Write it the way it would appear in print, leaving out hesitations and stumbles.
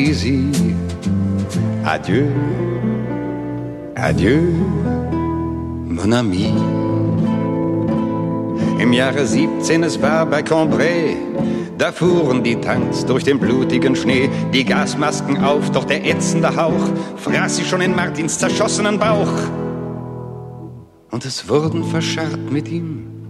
Easy. Adieu, adieu, mon ami. Im Jahre 17, es war bei Cambrai, da fuhren die Tanks durch den blutigen Schnee, die Gasmasken auf, doch der ätzende Hauch fraß sie schon in Martins zerschossenen Bauch. Und es wurden verscharrt mit ihm